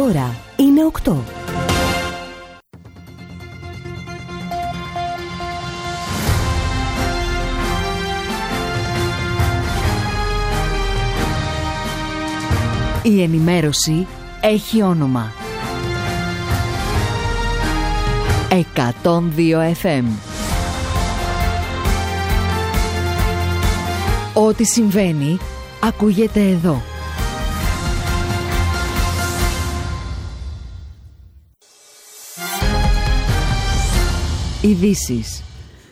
ώρα είναι 8. Η ενημέρωση έχει όνομα. 102 FM. Ό,τι συμβαίνει ακούγεται εδώ. Ειδήσεις.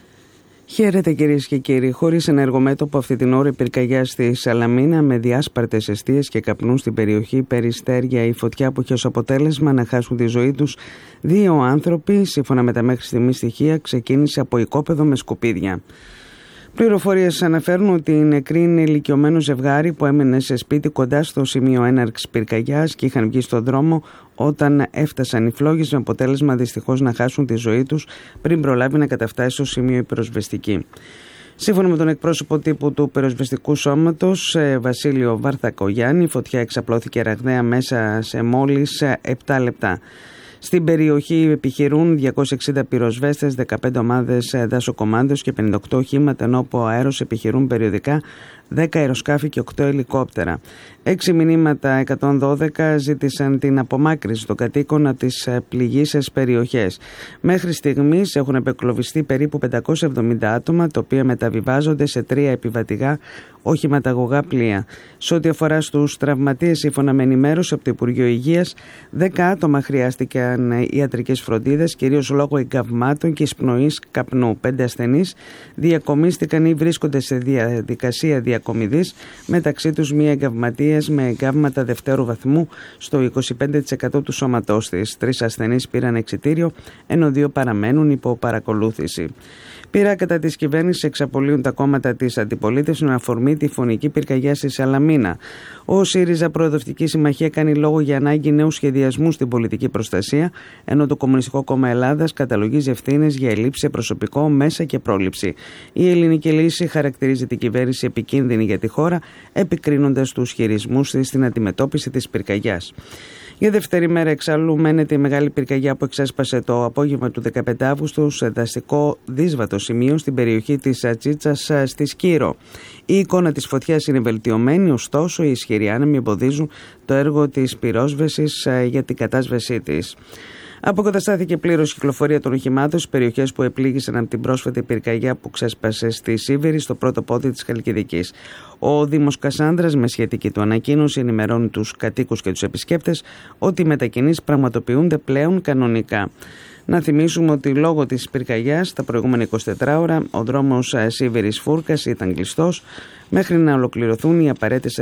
Χαίρετε κυρίες και κύριοι. Χωρίς ενεργό μέτωπο αυτή την ώρα η πυρκαγιά στη Σαλαμίνα με διάσπαρτες εστίες και καπνού στην περιοχή Περιστέρια, η φωτιά που είχε ως αποτέλεσμα να χάσουν τη ζωή τους 2 άνθρωποι. Σύμφωνα με τα μέχρι στιγμής στοιχεία, ξεκίνησε από οικόπεδο με σκουπίδια. Πληροφορίες αναφέρουν ότι οι νεκροί είναι ηλικιωμένο ζευγάρι που έμενε σε σπίτι κοντά στο σημείο έναρξης πυρκαγιάς και είχαν βγει στον δρόμο όταν έφτασαν οι φλόγες, με αποτέλεσμα δυστυχώς να χάσουν τη ζωή τους πριν προλάβει να καταφτάσει στο σημείο η πυροσβεστική. Σύμφωνα με τον εκπρόσωπο τύπου του πυροσβεστικού σώματος, Βασίλειο Βαρθακογιάννη, η φωτιά εξαπλώθηκε ραγδαία μέσα σε μόλις 7 λεπτά. Στην περιοχή επιχειρούν 260 πυροσβέστες, 15 ομάδες δασοκομάντος και 58 οχήματα, ενώ από αέρος επιχειρούν περιοδικά 10 αεροσκάφη και 8 ελικόπτερα. 6 μηνύματα 112 ζήτησαν την απομάκρυνση των κατοίκων από τις πληγείσες περιοχές. Μέχρι στιγμής έχουν επεκλωβιστεί περίπου 570 άτομα, τα οποία μεταβιβάζονται σε 3 επιβατικά οχηματαγωγά πλοία. Σε ό,τι αφορά στους τραυματίες, σύμφωνα με ενημέρωση από το Υπουργείο Υγείας, 10 άτομα χρειάστηκαν ιατρικές φροντίδες, κυρίως λόγω εγκαυμάτων και εισπνοής καπνού. 5 ασθενείς διακομίστηκαν ή βρίσκονται σε διαδικασία διακομιδής, μεταξύ τους μία εγκαυματίας με εγκαύματα δευτέρου βαθμού στο 25% του σώματός της. 3 ασθενείς πήραν εξιτήριο, ενώ 2 παραμένουν υπό παρακολούθηση. Πειρά κατά της κυβέρνησης εξαπολύουν τα κόμματα της αντιπολίτευσης με αφορμή τη φωνική πυρκαγιά στη Σαλαμίνα. Ο ΣΥΡΙΖΑ Προοδευτική Συμμαχία κάνει λόγο για ανάγκη νέου σχεδιασμού στην πολιτική προστασία, ενώ το Κομμουνιστικό Κόμμα Ελλάδας καταλογίζει ευθύνες για ελλείψη σε προσωπικό, μέσα και πρόληψη. Η Ελληνική Λύση χαρακτηρίζει την κυβέρνηση επικίνδυνη για τη χώρα, επικρίνοντας τους χειρισμούς της στην αντιμετώπιση της πυρκαγιάς. Για δεύτερη μέρα εξάλλου μένεται η μεγάλη πυρκαγιά που εξέσπασε το απόγευμα του 15 Αύγουστου σε δαστικό δύσβατο σημείο στην περιοχή της Τσίτσας στη Σκύρο. Η εικόνα της φωτιάς είναι βελτιωμένη, ωστόσο οι ισχυροί άνεμοι εμποδίζουν το έργο της πυρόσβεσης για την κατάσβεσή της. Αποκαταστάθηκε πλήρως η κυκλοφορία των οχημάτων στις περιοχές που επλήγησαν από την πρόσφατη πυρκαγιά που ξέσπασε στη Σίβηρη, στο πρώτο πόδι της Χαλκιδικής. Ο Δήμος Κασάνδρας, με σχετική του ανακοίνωση, ενημερώνει τους κατοίκους και τους επισκέπτες ότι οι μετακινήσεις πραγματοποιούνται πλέον κανονικά. Να θυμίσουμε ότι λόγω της πυρκαγιάς τα προηγούμενα 24 ώρα ο δρόμος Σίβηρης Φούρκας ήταν κλειστός μέχρι να ολοκληρωθούν οι απαραίτητες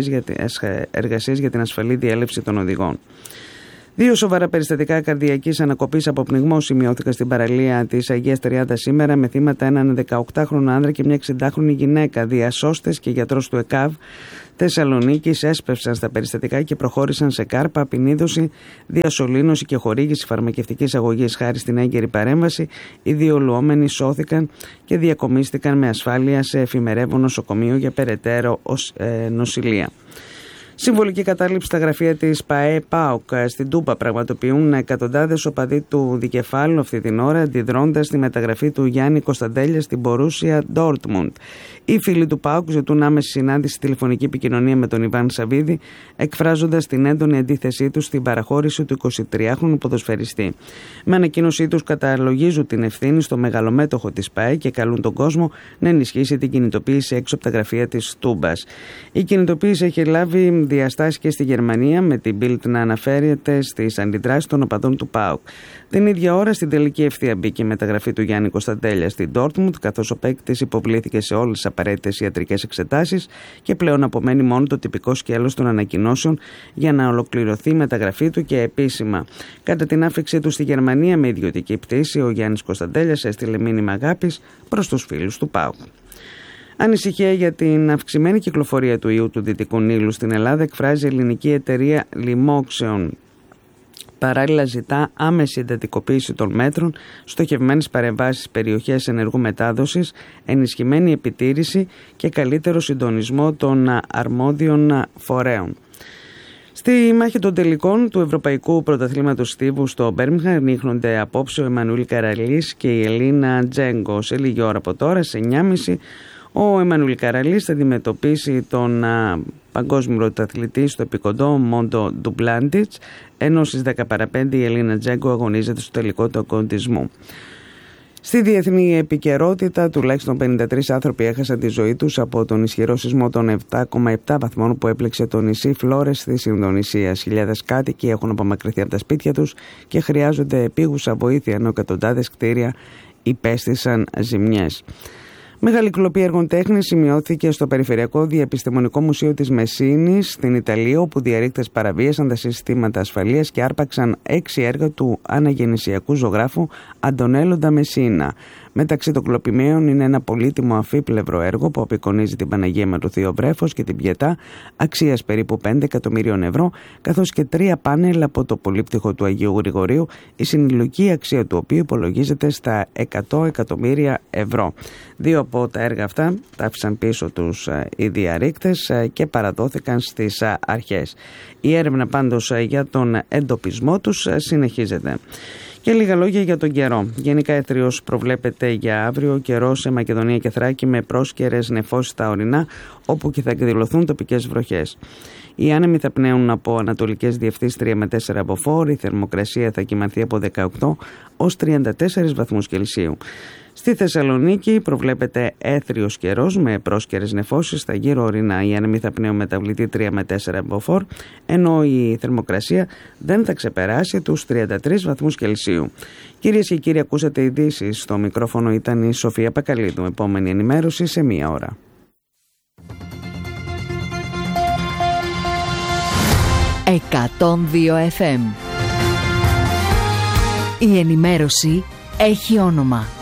εργασίες για την ασφαλή διέλευση των οδηγών. 2 σοβαρά περιστατικά καρδιακής ανακοπής από πνιγμό σημειώθηκαν στην παραλία της Αγίας Τριάδας σήμερα, με θύματα έναν 18χρονο άνδρα και μια 60χρονη γυναίκα. Διασώστες και γιατρός του ΕΚΑΒ Θεσσαλονίκης έσπευσαν στα περιστατικά και προχώρησαν σε κάρπα, απεινίδωση, διασωλήνωση και χορήγηση φαρμακευτικής αγωγής χάρη στην έγκαιρη παρέμβαση. Οι 2 λουόμενοι σώθηκαν και διακομίστηκαν με ασφάλεια σε εφημερεύον νοσοκομείο για περαιτέρω νοσηλεία. Συμβολική κατάληψη στα γραφεία της ΠΑΕ-ΠΑΟΚ στην Τούμπα πραγματοποιούν εκατοντάδες οπαδοί του δικεφάλου αυτή την ώρα, αντιδρώντας τη μεταγραφή του Γιάννη Κωνσταντέλια στην Μπορούσια Ντόρτμουντ. Οι φίλοι του ΠΑΟΚ ζητούν άμεση συνάντηση τηλεφωνική επικοινωνία με τον Ιβάν Σαββίδη, εκφράζοντας την έντονη αντίθεσή τους στην παραχώρηση του 23χρονου ποδοσφαιριστή. Με ανακοίνωσή τους καταλογίζουν την ευθύνη στο μεγαλομέτωχο της ΠΑΕ και καλούν τον κόσμο να ενισχύσει την κινητοποίηση έξω από τα γραφεία της Τούμπας. Η κινητοποίηση έχει λάβει διαστάσεις και στη Γερμανία, με την Bild να αναφέρεται στις αντιδράσεις των οπαδών του ΠΑΟΚ. Την ίδια ώρα στην τελική ευθεία μπήκε η μεταγραφή του Γιάννη Κωνσταντέλια στην Ντόρτμουντ, καθώς ο παίκτης υποβλήθηκε σε όλες τις απαραίτητες ιατρικές εξετάσεις και πλέον απομένει μόνο το τυπικό σκέλος των ανακοινώσεων για να ολοκληρωθεί η μεταγραφή του και επίσημα. Κατά την άφηξή του στη Γερμανία με ιδιωτική πτήση, ο Γιάννης Κωνσταντέλιας έστειλε μήνυμα αγάπης προς τους φίλους του ΠΑΟΚ. Ανησυχία για την αυξημένη κυκλοφορία του ιού του Δυτικού Νείλου στην Ελλάδα εκφράζει η ελληνική εταιρεία λοιμόξεων. Παράλληλα ζητά άμεση εντατικοποίηση των μέτρων, στοχευμένες παρεμβάσεις στις περιοχές ενεργού μετάδοσης, ενισχυμένη επιτήρηση και καλύτερο συντονισμό των αρμόδιων φορέων. Στη μάχη των τελικών του Ευρωπαϊκού Πρωταθλήματος Στίβου στο Μπέρμιγχαμ ρίχνονται απόψε ο Εμμανουήλ Καραλής και η Ελίνα Τζέγκο. Σε λίγη ώρα από τώρα, σε 9.30, ο Εμμανουήλ Καραλής θα αντιμετωπίσει τον παγκόσμιο πρωταθλητή στο επικοντό Μόντο Ντουμπλάντιτς, ενώ στις 10:05 η Ελίνα Τζέγκο αγωνίζεται στο τελικό του αγωνισμού. Στη διεθνή επικαιρότητα, τουλάχιστον 53 άνθρωποι έχασαν τη ζωή τους από τον ισχυρό σεισμό των 7,7 βαθμών που έπληξε το νησί Φλόρες της Ινδονησίας. Χιλιάδες κάτοικοι έχουν απομακρυνθεί από τα σπίτια τους και χρειάζονται επίγουσα βοήθεια, ενώ εκατοντάδες κτίρια υπέστησαν ζημιές. Μεγάλη κλοπή έργων τέχνης σημειώθηκε στο Περιφερειακό Διεπιστημονικό Μουσείο της Μεσίνης στην Ιταλία, όπου διαρρήκτες παραβίασαν τα συστήματα ασφαλείας και άρπαξαν 6 έργα του αναγεννησιακού ζωγράφου Αντωνέλο ντα Μεσίνα. Μεταξύ των κλοπημένων είναι ένα πολύτιμο αφίπλευρο έργο που απεικονίζει την Παναγία με το Θείο Βρέφος και την Πιετά, αξίας περίπου 5 εκατομμυρίων ευρώ, καθώς και 3 πάνελ από το πολύπτυχο του Αγίου Γρηγορίου, η συνολική αξία του οποίου υπολογίζεται στα 100 εκατομμύρια ευρώ. 2 από τα έργα αυτά τα άφησαν πίσω τους οι διαρρήκτες και παραδόθηκαν στις αρχές. Η έρευνα πάντως για τον εντοπισμό τους συνεχίζεται. Και λίγα λόγια για τον καιρό. Γενικά έθριος προβλέπεται για αύριο, καιρό σε Μακεδονία και Θράκη με πρόσκαιρες νεφώσεις στα ορεινά, όπου και θα εκδηλωθούν τοπικές βροχές. Οι άνεμοι θα πνέουν από ανατολικές διευθύνσεις 3 με 4 από φόρ, η θερμοκρασία θα κυμανθεί από 18 ως 34 βαθμούς Κελσίου. Στη Θεσσαλονίκη προβλέπεται έθριος καιρός με πρόσκαιρες νεφώσεις στα γύρω ορεινά. Οι άνεμοι θα πνέουν μεταβλητή 3 με 4 από φόρ, ενώ η θερμοκρασία δεν θα ξεπεράσει τους 33 βαθμούς Κελσίου. Κυρίες και κύριοι, ακούσατε ειδήσεις. Στο μικρόφωνο ήταν η Σοφία Πακαλίδου. Επόμενη ενημέρωση σε 1 ώρα. FM. Η ενημέρωση έχει όνομα.